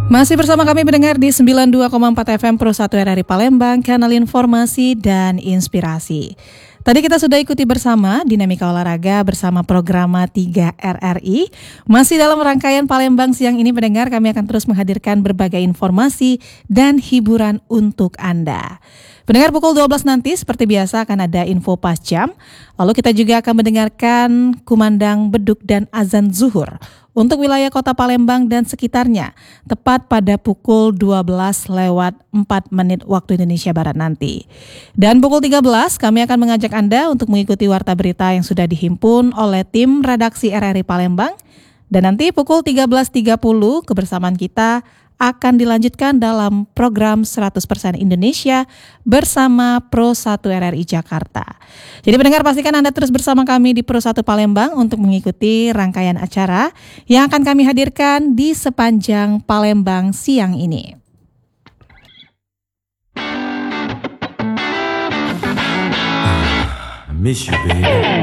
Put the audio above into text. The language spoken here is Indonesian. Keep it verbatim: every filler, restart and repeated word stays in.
Masih bersama kami mendengar di sembilan puluh dua koma empat F M Pro satu R R I Palembang, kanal informasi dan inspirasi. Tadi kita sudah ikuti bersama Dinamika Olahraga bersama Programa tiga R R I. Masih dalam rangkaian Palembang siang ini mendengar, kami akan terus menghadirkan berbagai informasi dan hiburan untuk Anda. Pendengar, pukul dua belas nanti seperti biasa akan ada info pas jam. Lalu kita juga akan mendengarkan kumandang beduk dan azan zuhur untuk wilayah kota Palembang dan sekitarnya, tepat pada pukul dua belas lewat empat menit waktu Indonesia Barat nanti. Dan pukul tiga belas kami akan mengajak Anda untuk mengikuti warta berita yang sudah dihimpun oleh tim redaksi R R I Palembang. Dan nanti pukul tiga belas tiga puluh kebersamaan kita akan dilanjutkan dalam program seratus persen Indonesia bersama Pro satu R R I Jakarta. Jadi pendengar, pastikan Anda terus bersama kami di Pro satu Palembang untuk mengikuti rangkaian acara yang akan kami hadirkan di sepanjang Palembang siang ini. I miss you, baby.